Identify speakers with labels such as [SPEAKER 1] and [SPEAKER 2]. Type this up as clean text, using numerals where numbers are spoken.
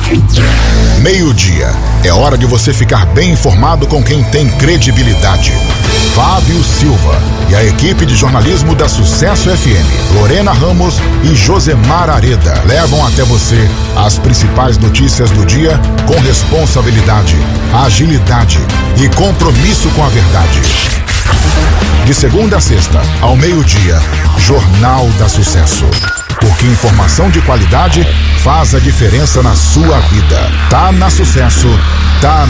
[SPEAKER 1] Meio-dia. É hora de você ficar bem informado com quem tem credibilidade. Fábio Silva e a equipe de jornalismo da Sucesso FM, Lorena Ramos e Josemar Areda, levam até você as principais notícias do dia com responsabilidade, agilidade e compromisso com a verdade. De segunda a sexta, ao meio-dia, Jornal da Sucesso. Porque informação de qualidade faz a diferença na sua vida. Tá na Sucesso, tá